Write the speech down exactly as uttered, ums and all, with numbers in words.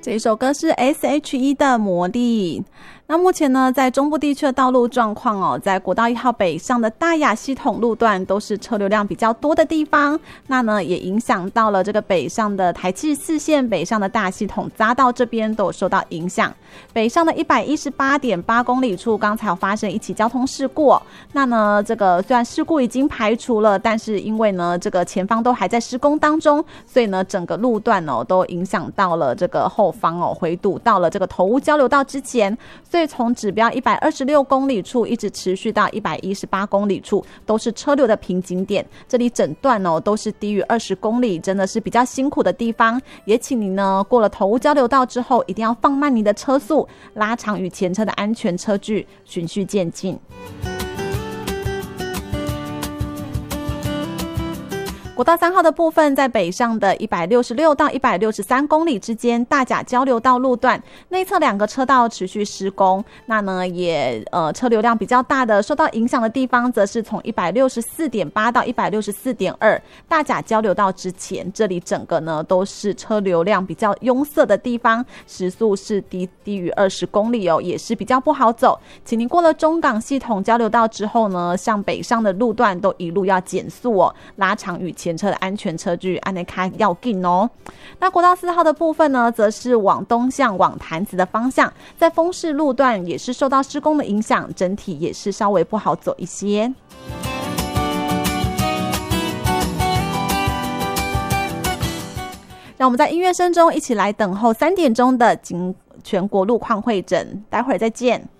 这一首歌是 S H E 的魔力。那目前呢，在中部地区的道路状况哦，在国道一号北上的大雅系统路段都是车流量比较多的地方，那呢也影响到了这个北上的台七十四线北上的大系统匝道这边都有受到影响。北上的一百一十八点八公里处刚才有发生一起交通事故哦，那呢这个虽然事故已经排除了，但是因为呢这个前方都还在施工当中，所以呢整个路段哦都影响到了这个后方哦，回堵到了这个头屋交流道之前，所以从指标一百二十六公里处一直持续到一百一十八公里处都是车流的瓶颈点，这里整段哦都是低于二十公里，真的是比较辛苦的地方，也请你呢过了头屋交流道之后一定要放慢你的车速，拉长与前车的安全车距，循序渐进。国道三号的部分，在北上的一百六十六到一百六十三公里之间，大甲交流道路段内侧两个车道持续施工，那呢也呃车流量比较大的受到影响的地方，则是从一百六十四点八到一百六十四点二大甲交流道之前，这里整个呢都是车流量比较拥塞的地方，时速是低低于二十公里哦，也是比较不好走。请您过了中港系统交流道之后呢，向北上的路段都一路要减速哦，拉长与前车的安全车距，按内开要紧哦。那国道四号的部分呢，则是往东向往潭子的方向，在丰市路段也是受到施工的影响，整体也是稍微不好走一些。让我们在音乐声中一起来等候三点钟的警全国路况会诊，待会儿再见。